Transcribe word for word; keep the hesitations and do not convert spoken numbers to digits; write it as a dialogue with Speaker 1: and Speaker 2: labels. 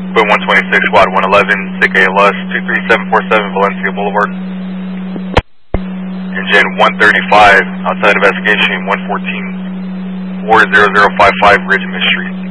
Speaker 1: But one twenty-six, squad one eleven, sick A L S, two three seven four seven, Valencia Boulevard. Engine one thirty-five, outside investigation, one fourteen, four zero zero five five, Ridgemont Street.